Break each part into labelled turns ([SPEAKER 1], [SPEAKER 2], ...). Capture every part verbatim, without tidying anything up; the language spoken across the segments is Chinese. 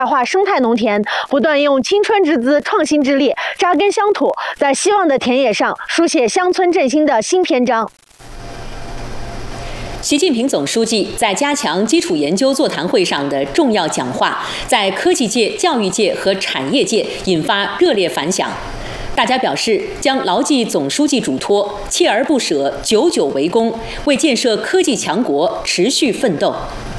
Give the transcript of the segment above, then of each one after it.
[SPEAKER 1] 化生态农田，不断用青春之姿、创新之力扎根乡土，在希望的田野上书写乡村振兴的新篇章。
[SPEAKER 2] 习近平总书记在加强基础研究座谈会上的重要讲话，在科技界、教育界和产业界引发热烈反响。大家表示将牢记总书记嘱托，锲而不舍，久久为功，为建设科技强国持续奋斗。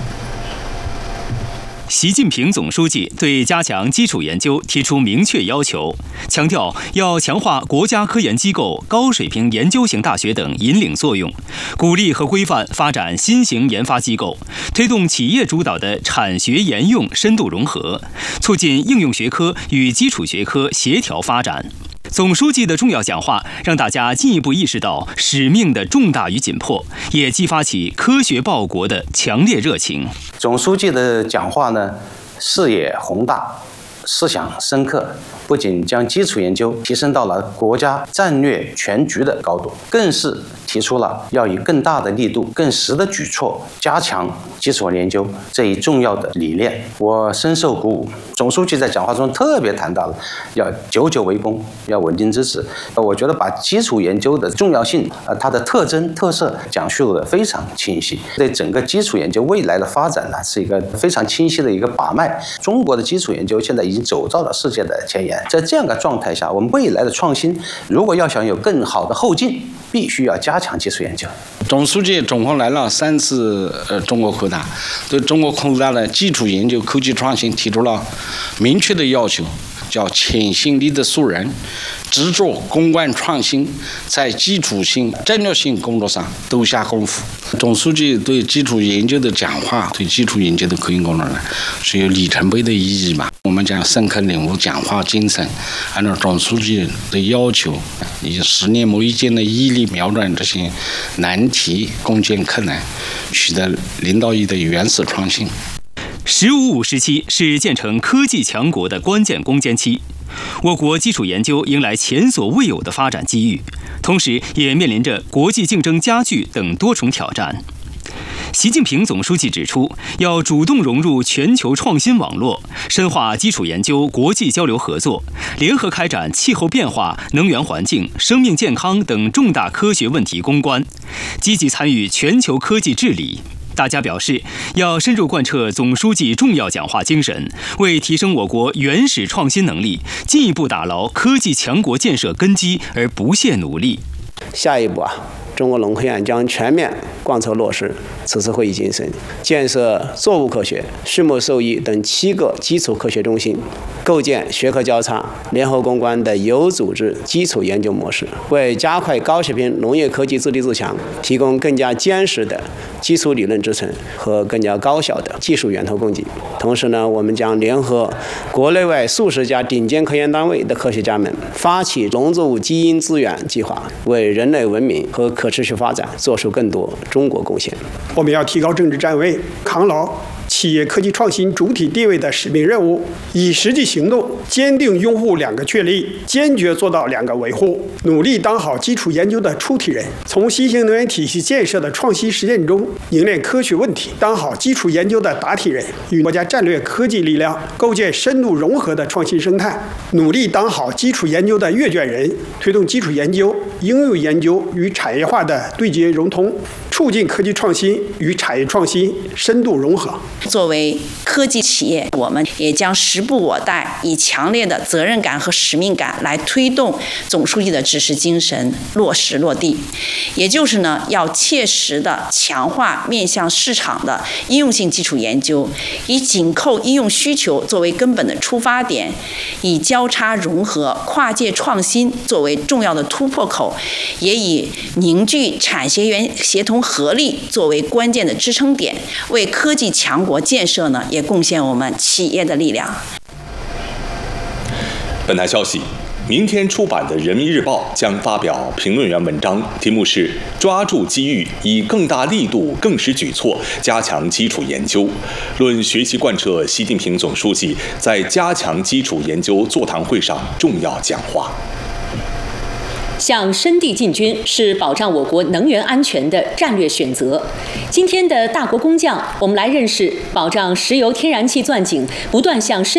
[SPEAKER 3] 习近平总书记对加强基础研究提出明确要求，强调要强化国家科研机构、高水平研究型大学等引领作用，鼓励和规范发展新型研发机构，推动企业主导的产学研用深度融合，促进应用学科与基础学科协调发展。总书记的重要讲话让大家进一步意识到使命的重大与紧迫，也激发起科学报国的强烈热情。
[SPEAKER 4] 总书记的讲话呢，视野宏大，思想深刻，不仅将基础研究提升到了国家战略全局的高度，更是提出了要以更大的力度、更实的举措加强基础研究这一重要的理念。我深受鼓舞。总书记在讲话中特别谈到了要久久为功，要稳定支持。我觉得把基础研究的重要性、呃它的特征特色讲述的非常清晰，对整个基础研究未来的发展呢是一个非常清晰的一个把脉。中国的基础研究现在已经走到了世界的前沿，在这样的状态下，我们未来的创新如果要想有更好的后劲，必须要加强基础研究。
[SPEAKER 5] 总书记总共来了三次呃中国扩大，对中国扩大的基础研究、科技创新提出了明确的要求，叫潜心力的素人，执着攻关创新，在基础性、战略性工作上都下功夫。总书记对基础研究的讲话，对基础研究的科研工作呢，是有里程碑的意义嘛。我们讲深刻领悟讲话精神，按照总书记的要求，以十年磨一剑的毅力瞄准这些难题，攻坚克难，取得领导意义的原始创新。
[SPEAKER 3] 十五五时期是建成科技强国的关键攻坚期，我国基础研究迎来前所未有的发展机遇，同时也面临着国际竞争加剧等多重挑战。习近平总书记指出，要主动融入全球创新网络，深化基础研究国际交流合作，联合开展气候变化、能源环境、生命健康等重大科学问题攻关，积极参与全球科技治理。大家表示，要深入贯彻总书记重要讲话精神，为提升我国原始创新能力，进一步打牢科技强国建设根基而不懈努力。
[SPEAKER 6] 下一步啊，中国农科院将全面贯彻落实此次会议精神，建设作物科学、畜牧兽医等七个基础科学中心，构建学科交叉、联合攻关的有组织基础研究模式，为加快高水平农业科技自立自强提供更加坚实的基础理论支撑和更加高效的技术源头供给。同时呢，我们将联合国内外数十家顶尖科研单位的科学家们，发起农作物基因资源计划，为人类文明和可持续发展做出更多中国贡献。
[SPEAKER 7] 我们要提高政治站位，扛牢企业科技创新主体地位的使命任务，以实际行动坚定拥护两个确立，坚决做到两个维护，努力当好基础研究的出题人，从新型能源体系建设的创新实践中凝练科学问题，当好基础研究的答题人，与国家战略科技力量构建深度融合的创新生态，努力当好基础研究的阅卷人，推动基础研究、应用研究与产业化的对接融通，促进科技创新与产业创新深度融合。
[SPEAKER 8] 作为科技企业，我们也将时不我待，以强烈的责任感和使命感来推动总书记的指示精神落实落地。也就是呢，要切实的强化面向市场的应用性基础研究，以紧扣应用需求作为根本的出发点，以交叉融合、跨界创新作为重要的突破口，也以凝聚产学研协同合力作为关键的支撑点，为科技强国建设呢，也贡献我们企业的力量。
[SPEAKER 9] 本台消息，明天出版的《人民日报》将发表评论员文章，题目是“抓住机遇，以更大力度、更实举措加强基础研究”，论学习贯彻习近平总书记在加强基础研究座谈会上重要讲话。
[SPEAKER 2] 向深地进军是保障我国能源安全的战略选择。今天的大国工匠，我们来认识保障石油天然气钻井不断向深